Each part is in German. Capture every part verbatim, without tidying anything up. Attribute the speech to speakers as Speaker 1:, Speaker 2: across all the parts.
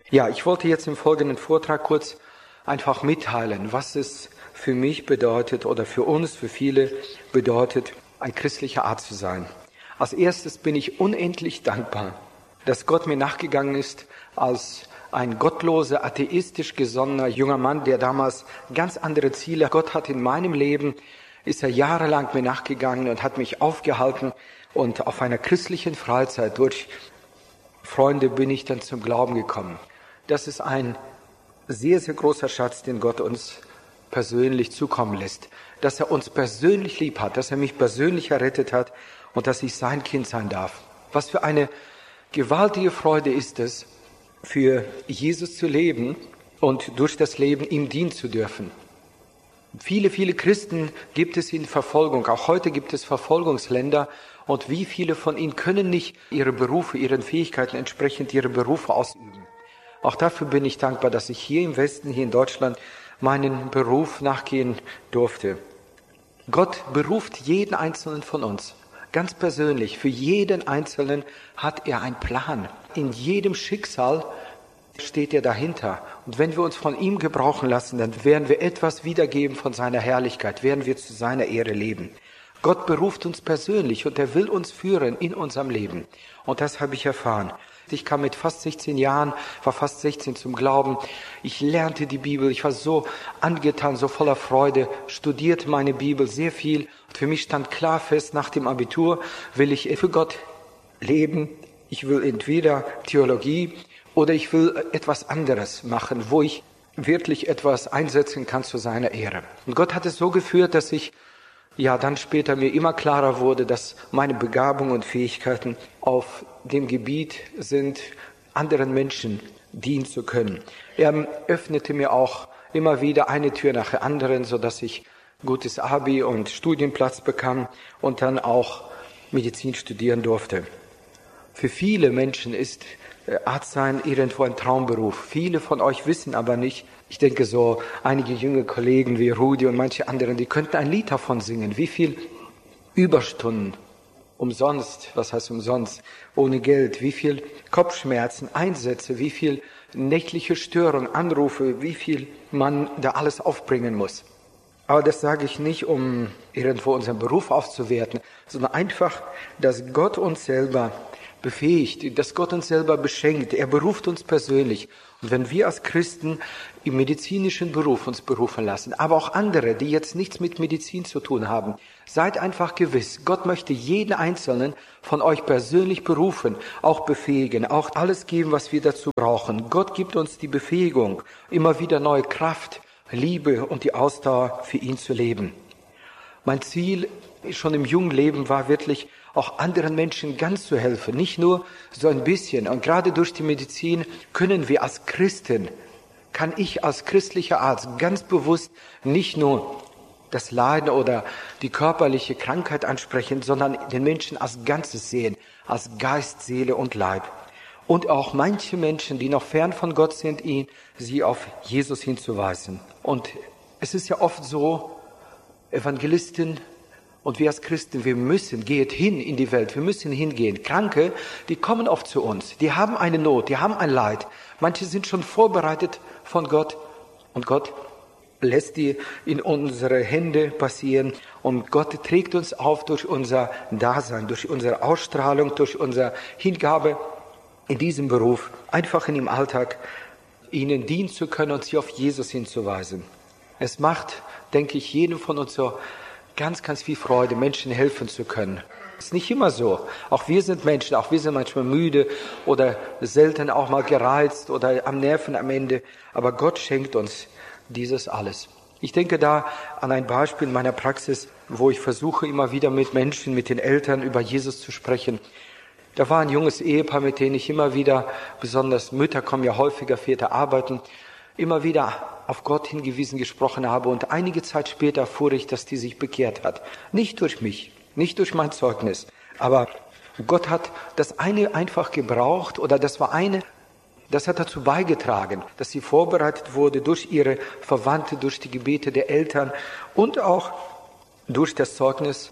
Speaker 1: Ja, ich wollte jetzt im folgenden Vortrag kurz einfach mitteilen, was es für mich bedeutet oder für uns, für viele bedeutet, ein christlicher Arzt zu sein. Als erstes bin ich unendlich dankbar, dass Gott mir nachgegangen ist als ein gottloser, atheistisch gesonnener junger Mann, der damals ganz andere Ziele Gott hat in meinem Leben, ist er jahrelang mir nachgegangen und hat mich aufgehalten. Und auf einer christlichen Freizeit durch Freunde bin ich dann zum Glauben gekommen. Das ist ein sehr, sehr großer Schatz, den Gott uns persönlich zukommen lässt. Dass er uns persönlich lieb hat, dass er mich persönlich errettet hat und dass ich sein Kind sein darf. Was für eine gewaltige Freude ist es, für Jesus zu leben und durch das Leben ihm dienen zu dürfen. Viele, viele Christen gibt es in Verfolgung. Auch heute gibt es Verfolgungsländer. Und wie viele von ihnen können nicht ihre Berufe, ihren Fähigkeiten entsprechend ihre Berufe ausüben. Auch dafür bin ich dankbar, dass ich hier im Westen, hier in Deutschland, meinen Beruf nachgehen durfte. Gott beruft jeden Einzelnen von uns. Ganz persönlich, für jeden Einzelnen hat er einen Plan. In jedem Schicksal steht er dahinter. Und wenn wir uns von ihm gebrauchen lassen, dann werden wir etwas wiedergeben von seiner Herrlichkeit, werden wir zu seiner Ehre leben. Gott beruft uns persönlich und er will uns führen in unserem Leben. Und das habe ich erfahren. Ich kam mit fast sechzehn Jahren, war fast sechzehn zum Glauben. Ich lernte die Bibel, ich war so angetan, so voller Freude, studierte meine Bibel sehr viel. Und für mich stand klar fest, nach dem Abitur will ich für Gott leben. Ich will entweder Theologie oder ich will etwas anderes machen, wo ich wirklich etwas einsetzen kann zu seiner Ehre. Und Gott hat es so geführt, dass ich ja dann später mir immer klarer wurde, dass meine Begabungen und Fähigkeiten auf dem Gebiet sind, anderen Menschen dienen zu können. Er öffnete mir auch immer wieder eine Tür nach der anderen, sodass ich gutes Abi und Studienplatz bekam und dann auch Medizin studieren durfte. Für viele Menschen ist Arzt sein irgendwo ein Traumberuf. Viele von euch wissen aber nicht, ich denke so, einige junge Kollegen wie Rudi und manche anderen, die könnten ein Lied davon singen. Wie viel Überstunden, umsonst, was heißt umsonst, ohne Geld, wie viel Kopfschmerzen, Einsätze, wie viel nächtliche Störungen, Anrufe, wie viel man da alles aufbringen muss. Aber das sage ich nicht, um irgendwo unseren Beruf aufzuwerten, sondern einfach, dass Gott uns selber befähigt, dass Gott uns selber beschenkt. Er beruft uns persönlich. Und wenn wir als Christen im medizinischen Beruf uns berufen lassen, aber auch andere, die jetzt nichts mit Medizin zu tun haben, seid einfach gewiss, Gott möchte jeden Einzelnen von euch persönlich berufen, auch befähigen, auch alles geben, was wir dazu brauchen. Gott gibt uns die Befähigung, immer wieder neue Kraft, Liebe und die Ausdauer für ihn zu leben. Mein Ziel schon im jungen Leben war wirklich, auch anderen Menschen ganz zu helfen, nicht nur so ein bisschen. Und gerade durch die Medizin können wir als Christen, kann ich als christlicher Arzt ganz bewusst nicht nur das Leiden oder die körperliche Krankheit ansprechen, sondern den Menschen als Ganzes sehen, als Geist, Seele und Leib. Und auch manche Menschen, die noch fern von Gott sind, ihn, sie auf Jesus hinzuweisen. Und es ist ja oft so, Evangelisten, und wir als Christen, wir müssen, geht hin in die Welt, wir müssen hingehen. Kranke, die kommen oft zu uns, die haben eine Not, die haben ein Leid. Manche sind schon vorbereitet von Gott und Gott lässt die in unsere Hände passieren und Gott trägt uns auf durch unser Dasein, durch unsere Ausstrahlung, durch unsere Hingabe in diesem Beruf, einfach in dem Alltag ihnen dienen zu können und sie auf Jesus hinzuweisen. Es macht, denke ich, jedem von uns so ganz, ganz viel Freude, Menschen helfen zu können. Ist nicht immer so. Auch wir sind Menschen, auch wir sind manchmal müde oder selten auch mal gereizt oder am Nerven am Ende. Aber Gott schenkt uns dieses alles. Ich denke da an ein Beispiel in meiner Praxis, wo ich versuche, immer wieder mit Menschen, mit den Eltern über Jesus zu sprechen. Da war ein junges Ehepaar, mit dem ich immer wieder, besonders Mütter kommen ja häufiger, Väter arbeiten, immer wieder auf Gott hingewiesen gesprochen habe und einige Zeit später erfuhr ich, dass die sich bekehrt hat. Nicht durch mich, nicht durch mein Zeugnis, aber Gott hat das eine einfach gebraucht oder das war eine, das hat dazu beigetragen, dass sie vorbereitet wurde durch ihre Verwandte, durch die Gebete der Eltern und auch durch das Zeugnis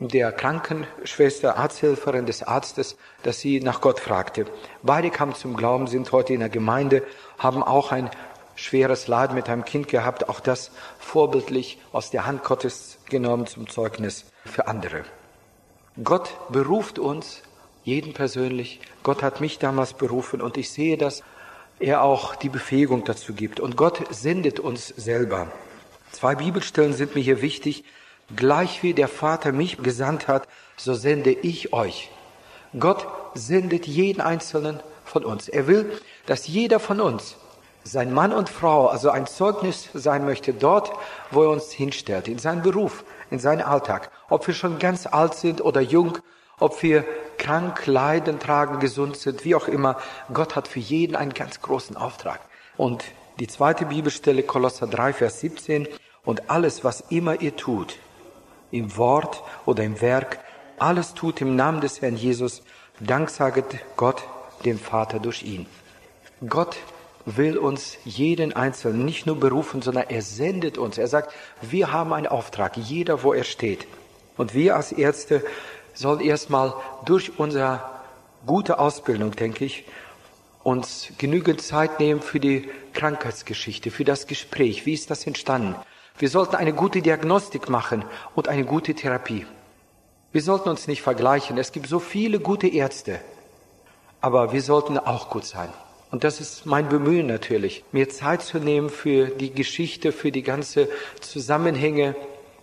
Speaker 1: der Krankenschwester, Arzthelferin des Arztes, dass sie nach Gott fragte. Beide kamen zum Glauben, sind heute in der Gemeinde, haben auch ein schweres Leid mit einem Kind gehabt, auch das vorbildlich aus der Hand Gottes genommen zum Zeugnis für andere. Gott beruft uns, jeden persönlich. Gott hat mich damals berufen und ich sehe, dass er auch die Befähigung dazu gibt. Und Gott sendet uns selber. Zwei Bibelstellen sind mir hier wichtig. Gleich wie der Vater mich gesandt hat, so sende ich euch. Gott sendet jeden Einzelnen von uns. Er will, dass jeder von uns sein Mann und Frau, also ein Zeugnis sein möchte dort, wo er uns hinstellt, in seinen Beruf, in seinen Alltag. Ob wir schon ganz alt sind oder jung, ob wir krank, leiden, tragen, gesund sind, wie auch immer. Gott hat für jeden einen ganz großen Auftrag. Und die zweite Bibelstelle, Kolosser drei, Vers siebzehn, und alles, was immer ihr tut, im Wort oder im Werk, alles tut im Namen des Herrn Jesus, danksaget Gott, dem Vater, durch ihn. Gott will uns jeden Einzelnen nicht nur berufen, sondern er sendet uns. Er sagt, wir haben einen Auftrag, jeder, wo er steht. Und wir als Ärzte sollen erstmal durch unsere gute Ausbildung, denke ich, uns genügend Zeit nehmen für die Krankheitsgeschichte, für das Gespräch. Wie ist das entstanden? Wir sollten eine gute Diagnostik machen und eine gute Therapie. Wir sollten uns nicht vergleichen. Es gibt so viele gute Ärzte, aber wir sollten auch gut sein. Und das ist mein Bemühen natürlich, mir Zeit zu nehmen für die Geschichte, für die ganze Zusammenhänge.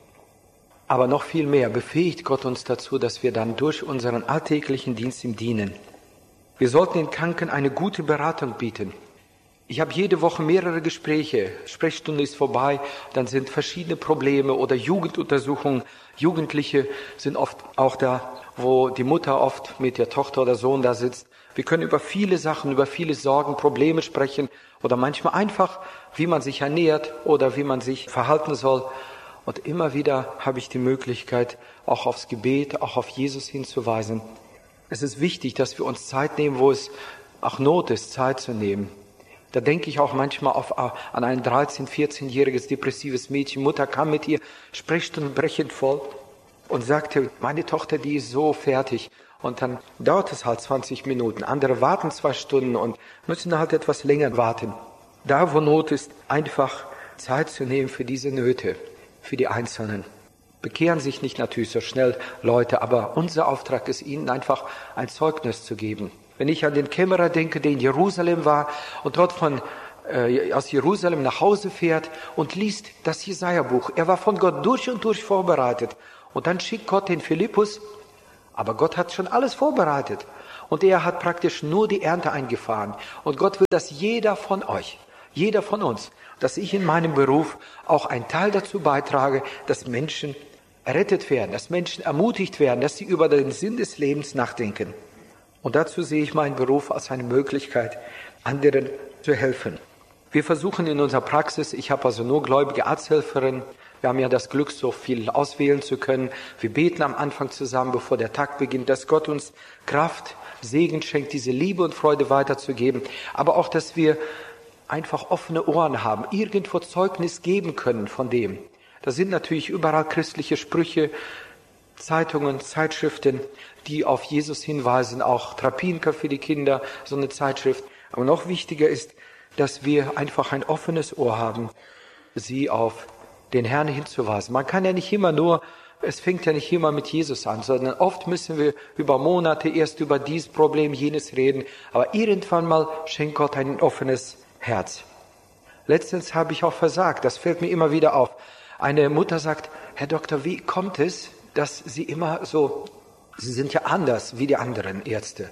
Speaker 1: Aber noch viel mehr befähigt Gott uns dazu, dass wir dann durch unseren alltäglichen Dienst ihm dienen. Wir sollten den Kranken eine gute Beratung bieten. Ich habe jede Woche mehrere Gespräche. Sprechstunde ist vorbei, dann sind verschiedene Probleme oder Jugenduntersuchungen. Jugendliche sind oft auch da, wo die Mutter oft mit der Tochter oder Sohn da sitzt. Wir können über viele Sachen, über viele Sorgen, Probleme sprechen oder manchmal einfach, wie man sich ernährt oder wie man sich verhalten soll. Und immer wieder habe ich die Möglichkeit, auch aufs Gebet, auch auf Jesus hinzuweisen. Es ist wichtig, dass wir uns Zeit nehmen, wo es auch Not ist, Zeit zu nehmen. Da denke ich auch manchmal auf, an ein dreizehn-, vierzehnjähriges depressives Mädchen. Mutter kam mit ihr Sprechstunden brechend voll und sagte, meine Tochter, die ist so fertig. Und dann dauert es halt zwanzig Minuten. Andere warten zwei Stunden und müssen halt etwas länger warten. Da, wo Not ist, einfach Zeit zu nehmen für diese Nöte, für die Einzelnen. Bekehren sich nicht natürlich so schnell Leute, aber unser Auftrag ist, ihnen einfach ein Zeugnis zu geben. Wenn ich an den Kämmerer denke, der in Jerusalem war und dort von, äh, aus Jerusalem nach Hause fährt und liest das Jesaja-Buch. Er war von Gott durch und durch vorbereitet. Und dann schickt Gott den Philippus, aber Gott hat schon alles vorbereitet. Und er hat praktisch nur die Ernte eingefahren. Und Gott will, dass jeder von euch, jeder von uns, dass ich in meinem Beruf auch einen Teil dazu beitrage, dass Menschen errettet werden, dass Menschen ermutigt werden, dass sie über den Sinn des Lebens nachdenken. Und dazu sehe ich meinen Beruf als eine Möglichkeit, anderen zu helfen. Wir versuchen in unserer Praxis, ich habe also nur gläubige Arzthelferinnen, wir haben ja das Glück, so viel auswählen zu können. Wir beten am Anfang zusammen, bevor der Tag beginnt, dass Gott uns Kraft, Segen schenkt, diese Liebe und Freude weiterzugeben. Aber auch, dass wir einfach offene Ohren haben, irgendwo Zeugnis geben können von dem. Da sind natürlich überall christliche Sprüche, Zeitungen, Zeitschriften, die auf Jesus hinweisen, auch Trapinka für die Kinder, so eine Zeitschrift. Aber noch wichtiger ist, dass wir einfach ein offenes Ohr haben, sie auf den Herrn hinzuweisen. Man kann ja nicht immer nur, es fängt ja nicht immer mit Jesus an, sondern oft müssen wir über Monate erst über dieses Problem, jenes reden. Aber irgendwann mal schenkt Gott ein offenes Herz. Letztens habe ich auch versagt, das fällt mir immer wieder auf. Eine Mutter sagt, Herr Doktor, wie kommt es, dass Sie immer so, Sie sind ja anders wie die anderen Ärzte.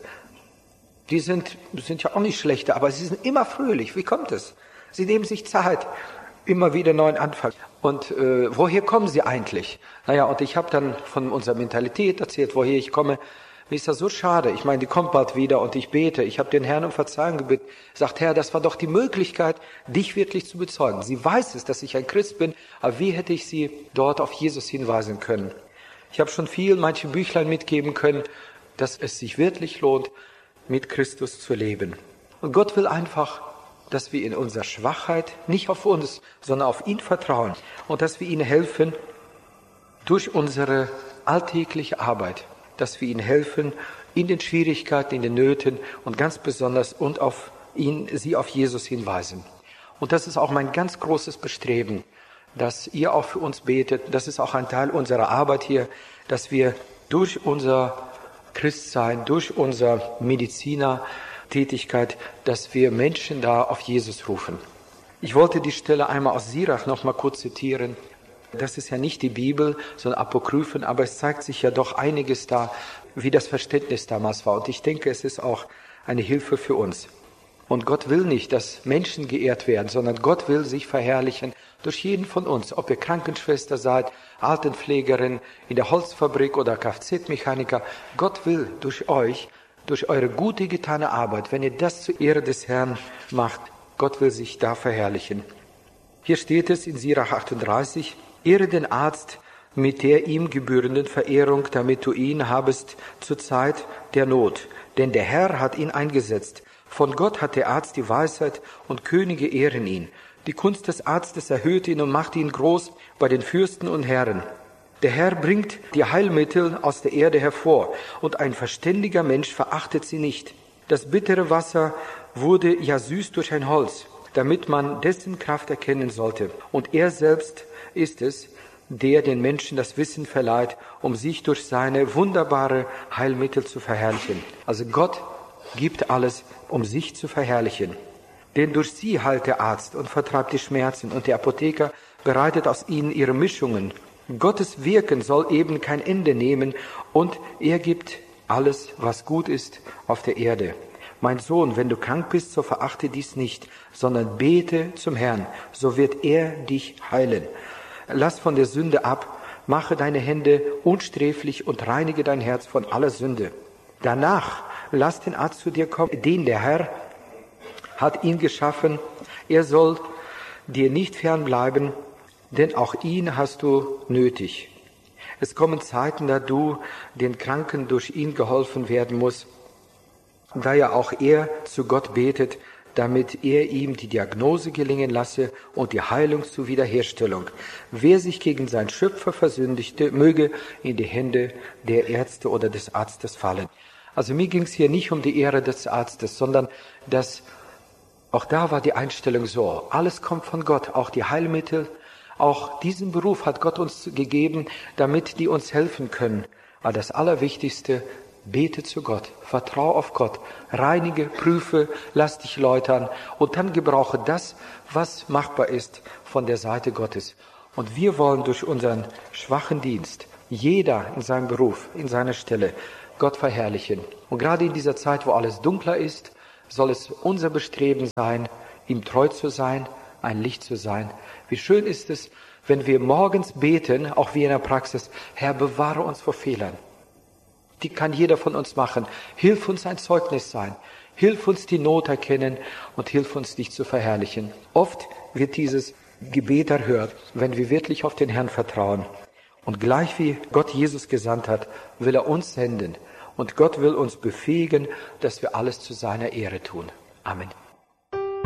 Speaker 1: Die sind, sind ja auch nicht schlechter, aber Sie sind immer fröhlich. Wie kommt es? Sie nehmen sich Zeit, immer wieder neuen Anfang. Und äh, woher kommen Sie eigentlich? Naja, und ich habe dann von unserer Mentalität erzählt, woher ich komme. Mir ist das so schade. Ich meine, die kommt bald wieder und ich bete. Ich habe den Herrn um Verzeihung gebeten. Sagt, Herr, das war doch die Möglichkeit, dich wirklich zu bezeugen. Sie weiß es, dass ich ein Christ bin, aber wie hätte ich sie dort auf Jesus hinweisen können? Ich habe schon viel, manche Büchlein mitgeben können, dass es sich wirklich lohnt, mit Christus zu leben. Und Gott will einfach, dass wir in unserer Schwachheit nicht auf uns, sondern auf ihn vertrauen und dass wir ihnen helfen, durch unsere alltägliche Arbeit, dass wir ihnen helfen in den Schwierigkeiten, in den Nöten und ganz besonders und auf ihn, sie auf Jesus hinweisen. Und das ist auch mein ganz großes Bestreben, dass ihr auch für uns betet. Das ist auch ein Teil unserer Arbeit hier, dass wir durch unser Christsein, durch unsere Medizinertätigkeit, dass wir Menschen da auf Jesus rufen. Ich wollte die Stelle einmal aus Sirach noch mal kurz zitieren. Das ist ja nicht die Bibel, sondern Apokryphen, aber es zeigt sich ja doch einiges da, wie das Verständnis damals war. Und ich denke, es ist auch eine Hilfe für uns. Und Gott will nicht, dass Menschen geehrt werden, sondern Gott will sich verherrlichen durch jeden von uns. Ob ihr Krankenschwester seid, Altenpflegerin, in der Holzfabrik oder Kfz-Mechaniker. Gott will durch euch, durch eure gute getane Arbeit, wenn ihr das zur Ehre des Herrn macht, Gott will sich da verherrlichen. Hier steht es in Sirach achtunddreißig, ehre den Arzt mit der ihm gebührenden Verehrung, damit du ihn habest zur Zeit der Not. Denn der Herr hat ihn eingesetzt. Von Gott hat der Arzt die Weisheit und Könige ehren ihn. Die Kunst des Arztes erhöht ihn und macht ihn groß bei den Fürsten und Herren. Der Herr bringt die Heilmittel aus der Erde hervor und ein verständiger Mensch verachtet sie nicht. Das bittere Wasser wurde ja süß durch ein Holz, damit man dessen Kraft erkennen sollte. Und er selbst ist es, der den Menschen das Wissen verleiht, um sich durch seine wunderbare Heilmittel zu verherrlichen. Also Gott gibt alles, um sich zu verherrlichen. Denn durch sie heilt der Arzt und vertreibt die Schmerzen und der Apotheker bereitet aus ihnen ihre Mischungen. Gottes Wirken soll eben kein Ende nehmen und er gibt alles, was gut ist, auf der Erde. Mein Sohn, wenn du krank bist, so verachte dies nicht, sondern bete zum Herrn, so wird er dich heilen. Lass von der Sünde ab, mache deine Hände unsträflich und reinige dein Herz von aller Sünde. Danach lass den Arzt zu dir kommen, den der Herr hat ihn geschaffen. Er soll dir nicht fernbleiben, denn auch ihn hast du nötig. Es kommen Zeiten, da du den Kranken durch ihn geholfen werden musst, da ja auch er zu Gott betet, damit er ihm die Diagnose gelingen lasse und die Heilung zur Wiederherstellung. Wer sich gegen seinen Schöpfer versündigte, möge in die Hände der Ärzte oder des Arztes fallen. Also mir ging es hier nicht um die Ehre des Arztes, sondern dass auch da war die Einstellung so, alles kommt von Gott, auch die Heilmittel, auch diesen Beruf hat Gott uns gegeben, damit die uns helfen können. Aber das Allerwichtigste, bete zu Gott, vertraue auf Gott, reinige, prüfe, lass dich läutern und dann gebrauche das, was machbar ist von der Seite Gottes. Und wir wollen durch unseren schwachen Dienst, jeder in seinem Beruf, in seiner Stelle, Gott verherrlichen. Und gerade in dieser Zeit, wo alles dunkler ist, soll es unser Bestreben sein, ihm treu zu sein, ein Licht zu sein. Wie schön ist es, wenn wir morgens beten, auch wie in der Praxis, Herr, bewahre uns vor Fehlern. Die kann jeder von uns machen. Hilf uns ein Zeugnis sein. Hilf uns die Not erkennen und hilf uns, dich zu verherrlichen. Oft wird dieses Gebet erhört, wenn wir wirklich auf den Herrn vertrauen. Und gleich wie Gott Jesus gesandt hat, will er uns senden. Und Gott will uns befähigen, dass wir alles zu seiner Ehre tun. Amen.